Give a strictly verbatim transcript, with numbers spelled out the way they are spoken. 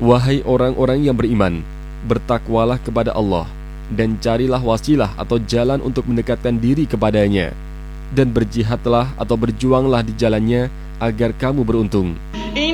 Wahai orang-orang yang beriman, bertakwalah kepada Allah, dan carilah wasilah atau jalan untuk mendekatkan diri kepadanya, dan berjihadlah atau berjuanglah di jalannya agar kamu beruntung.